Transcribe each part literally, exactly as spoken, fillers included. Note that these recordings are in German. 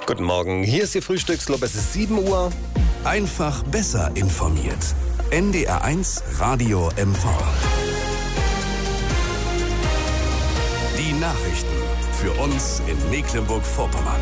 Guten Morgen, hier ist Ihr Frühstücksclub, es ist sieben Uhr. Einfach besser informiert. N D R eins Radio M V. Die Nachrichten für uns in Mecklenburg-Vorpommern.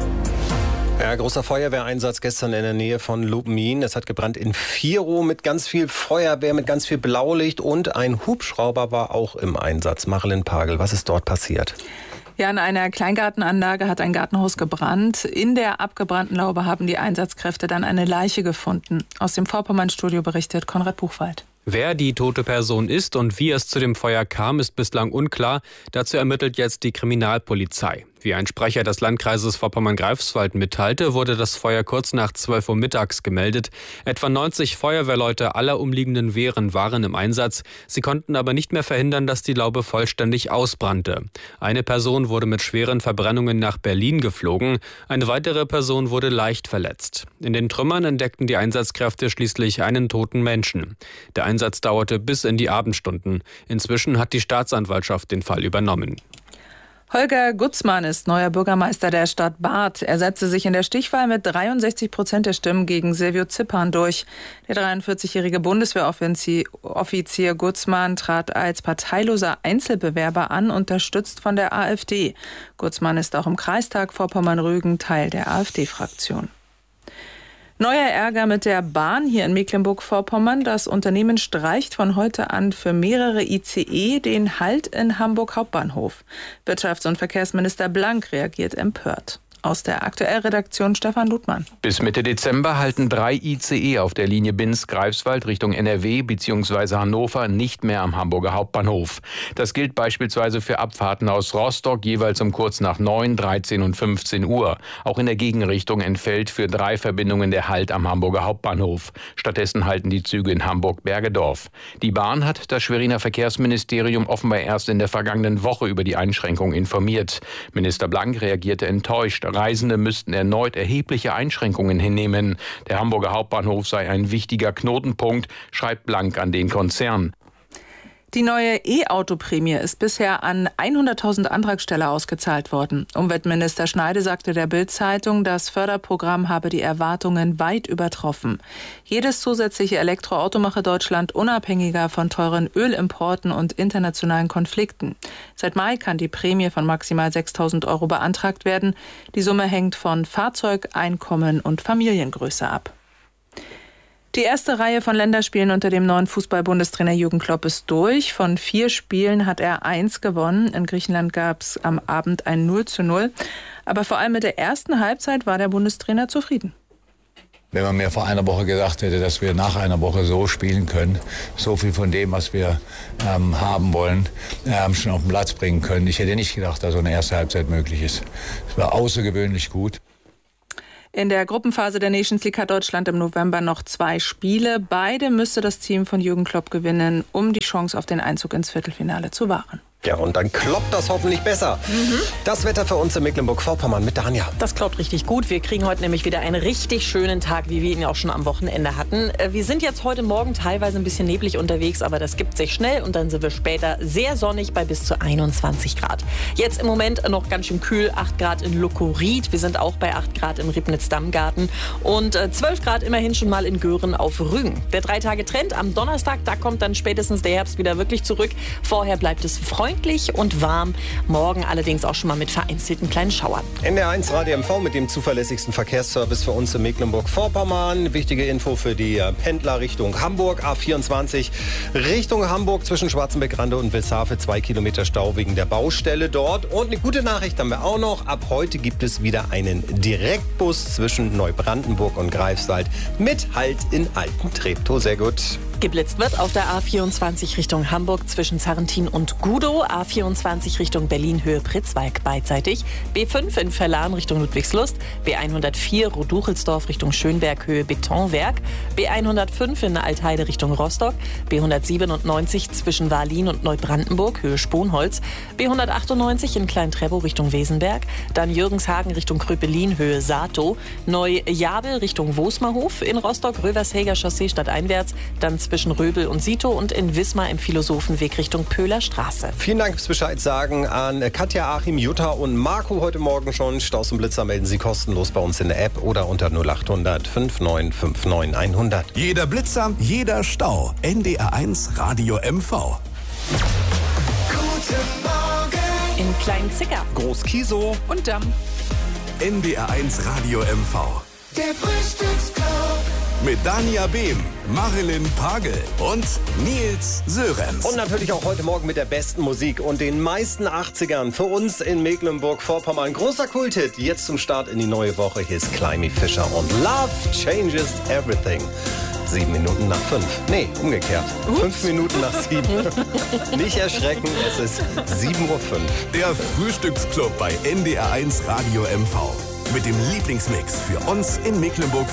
Ja, großer Feuerwehreinsatz gestern in der Nähe von Lubmin. Es hat gebrannt in Virow mit ganz viel Feuerwehr, mit ganz viel Blaulicht und ein Hubschrauber war auch im Einsatz. Marilyn Pagel, was ist dort passiert? Ja, in einer Kleingartenanlage hat ein Gartenhaus gebrannt. In der abgebrannten Laube haben die Einsatzkräfte dann eine Leiche gefunden. Aus dem Vorpommern-Studio berichtet Konrad Buchwald. Wer die tote Person ist und wie es zu dem Feuer kam, ist bislang unklar. Dazu ermittelt jetzt die Kriminalpolizei. Wie ein Sprecher des Landkreises Vorpommern-Greifswald mitteilte, wurde das Feuer kurz nach zwölf Uhr mittags gemeldet. Etwa neunzig Feuerwehrleute aller umliegenden Wehren waren im Einsatz. Sie konnten aber nicht mehr verhindern, dass die Laube vollständig ausbrannte. Eine Person wurde mit schweren Verbrennungen nach Berlin geflogen. Eine weitere Person wurde leicht verletzt. In den Trümmern entdeckten die Einsatzkräfte schließlich einen toten Menschen. Der Einsatz dauerte bis in die Abendstunden. Inzwischen hat die Staatsanwaltschaft den Fall übernommen. Holger Gutzmann ist neuer Bürgermeister der Stadt Barth. Er setzte sich in der Stichwahl mit dreiundsechzig Prozent der Stimmen gegen Silvio Zippern durch. Der dreiundvierzigjährige Bundeswehroffizier Gutzmann trat als parteiloser Einzelbewerber an, unterstützt von der AfD. Gutzmann ist auch im Kreistag Vorpommern-Rügen Teil der AfD-Fraktion. Neuer Ärger mit der Bahn hier in Mecklenburg-Vorpommern. Das Unternehmen streicht von heute an für mehrere I C E den Halt in Hamburg Hauptbahnhof. Wirtschafts- und Verkehrsminister Blank reagiert empört. Aus der Aktuell-Redaktion Stefan Ludmann. Bis Mitte Dezember halten drei I C E auf der Linie Binz-Greifswald Richtung N R W bzw. Hannover nicht mehr am Hamburger Hauptbahnhof. Das gilt beispielsweise für Abfahrten aus Rostock jeweils um kurz nach neun, dreizehn und fünfzehn Uhr. Auch in der Gegenrichtung entfällt für drei Verbindungen der Halt am Hamburger Hauptbahnhof. Stattdessen halten die Züge in Hamburg-Bergedorf. Die Bahn hat das Schweriner Verkehrsministerium offenbar erst in der vergangenen Woche über die Einschränkung informiert. Minister Blank reagierte enttäuscht. Reisende müssten erneut erhebliche Einschränkungen hinnehmen. Der Hamburger Hauptbahnhof sei ein wichtiger Knotenpunkt, schreibt Blank an den Konzern. Die neue E-Auto-Prämie ist bisher an hunderttausend Antragsteller ausgezahlt worden. Umweltminister Schneide sagte der Bild-Zeitung, das Förderprogramm habe die Erwartungen weit übertroffen. Jedes zusätzliche Elektroauto mache Deutschland unabhängiger von teuren Ölimporten und internationalen Konflikten. Seit Mai kann die Prämie von maximal sechstausend Euro beantragt werden. Die Summe hängt von Fahrzeug, Einkommen und Familiengröße ab. Die erste Reihe von Länderspielen unter dem neuen Fußball-Bundestrainer Jürgen Klopp ist durch. Von vier Spielen hat er eins gewonnen. In Griechenland gab es am Abend ein null zu null. Aber vor allem mit der ersten Halbzeit war der Bundestrainer zufrieden. Wenn man mir vor einer Woche gesagt hätte, dass wir nach einer Woche so spielen können, so viel von dem, was wir ähm, haben wollen, ähm, schon auf den Platz bringen können. Ich hätte nicht gedacht, dass so eine erste Halbzeit möglich ist. Es war außergewöhnlich gut. In der Gruppenphase der Nations League hat Deutschland im November noch zwei Spiele. Beide müsste das Team von Jürgen Klopp gewinnen, um die Chance auf den Einzug ins Viertelfinale zu wahren. Ja, und dann kloppt das hoffentlich besser. Mhm. Das Wetter für uns in Mecklenburg-Vorpommern mit Danja. Das klappt richtig gut. Wir kriegen heute nämlich wieder einen richtig schönen Tag, wie wir ihn ja auch schon am Wochenende hatten. Wir sind jetzt heute Morgen teilweise ein bisschen neblig unterwegs, aber das gibt sich schnell und dann sind wir später sehr sonnig bei bis zu einundzwanzig Grad. Jetzt im Moment noch ganz schön kühl, acht Grad in Lukuried. Wir sind auch bei acht Grad im Ribnitz-Dammgarten und zwölf Grad immerhin schon mal in Göhren auf Rügen. Der Drei-Tage-Trend am Donnerstag, da kommt dann spätestens der Herbst wieder wirklich zurück. Vorher bleibt es freundlich und warm. Morgen allerdings auch schon mal mit vereinzelten kleinen Schauern. N D R eins Radio M V mit dem zuverlässigsten Verkehrsservice für uns in Mecklenburg-Vorpommern. Wichtige Info für die Pendler Richtung Hamburg. A vierundzwanzig Richtung Hamburg zwischen Schwarzenbeck-Rande und Wilshafe. Zwei Kilometer Stau wegen der Baustelle dort. Und eine gute Nachricht haben wir auch noch. Ab heute gibt es wieder einen Direktbus zwischen Neubrandenburg und Greifswald mit Halt in Alten-Treptow. Sehr gut. Geblitzt wird auf der A vierundzwanzig Richtung Hamburg zwischen Zarrentin und Gudow, A vierundzwanzig Richtung Berlin Höhe Pritzwalk beidseitig, B fünf in Verlan Richtung Ludwigslust, B hundertvier Roduchelsdorf Richtung Schönberg Höhe Betonwerk, B hundertfünf in Altheide Richtung Rostock, B hundertsiebenundneunzig zwischen Wahllin und Neubrandenburg Höhe Sponholz, B hundertachtundneunzig in Klein-Treptow Richtung Wesenberg, dann Jürgenshagen Richtung Kröpelin Höhe Sato, Neu-Jabel Richtung Wosmerhof, in Rostock Rövershäger Chaussee stadteinwärts, dann zwischen Röbel und Sito und in Wismar im Philosophenweg Richtung Pöhler Straße. Vielen Dank fürs Bescheid sagen an Katja, Achim, Jutta und Marco heute Morgen schon. Staus und Blitzer melden Sie kostenlos bei uns in der App oder unter null acht hundert fünf neun fünf neun hundert. Jeder Blitzer, jeder Stau. N D R eins Radio M V. Guten Morgen. In Kleinzicker. Groß-Kiesow. Und Damm. N D R eins Radio M V. Der Frühstücksclub. Mit Dania Behm, Marilyn Pagel und Nils Sörenz. Und natürlich auch heute Morgen mit der besten Musik und den meisten achtzigern für uns in Mecklenburg-Vorpommern. Großer Kulthit, jetzt zum Start in die neue Woche. Hier ist Climby Fisher und Love Changes Everything. Sieben Minuten nach fünf. Nee, umgekehrt. Ups. Fünf Minuten nach sieben. Nicht erschrecken, es ist sieben Uhr fünf. Der Frühstücksclub bei N D R eins Radio M V. Mit dem Lieblingsmix für uns in Mecklenburg